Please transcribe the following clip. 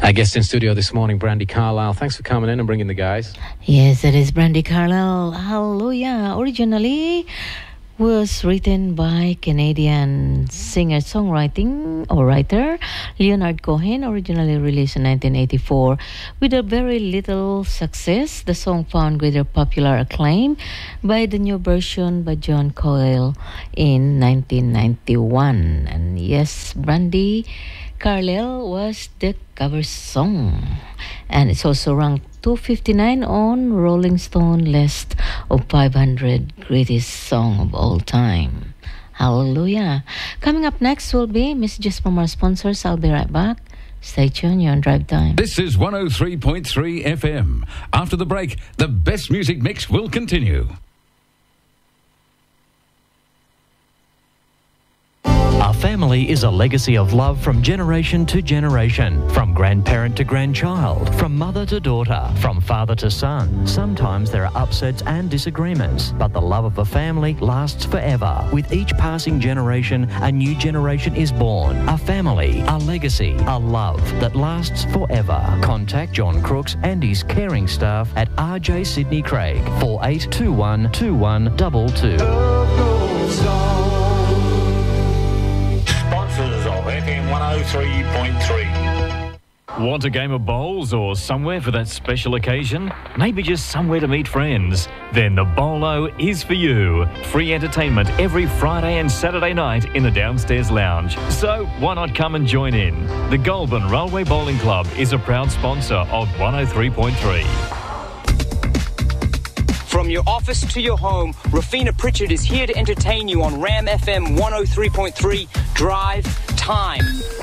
Our guest in studio this morning, Brandi Carlile. Thanks for coming in and bringing the guys. Yes, it is Brandi Carlile. Hallelujah. Originally was written by Canadian singer-songwriting or writer Leonard Cohen, originally released in 1984. With a very little success, the song found greater popular acclaim by the new version by John Cale in 1991. And yes, Brandi Carlile was the cover song. And it's also ranked 259 on Rolling Stone list of 500 greatest song of all time. Hallelujah. Coming up next will be messages from our sponsors. I'll be right back. Stay tuned, you're on Drive Time. This is 103.3 FM. After the break, the best music mix will continue. Our family is a legacy of love from generation to generation, from grandparent to grandchild, from mother to daughter, from father to son. Sometimes there are upsets and disagreements, but the love of a family lasts forever. With each passing generation, a new generation is born. A family, a legacy, a love that lasts forever. Contact John Crooks and his caring staff at RJ Sydney Craig, 4821 2122. FM 103.3. Want a game of bowls or somewhere for that special occasion? Maybe just somewhere to meet friends? Then the Bowlo is for you. Free entertainment every Friday and Saturday night in the downstairs lounge. So why not come and join in? The Goulburn Railway Bowling Club is a proud sponsor of 103.3. From your office to your home, Rafina Pritchard is here to entertain you on Ram FM 103.3 Drive Time.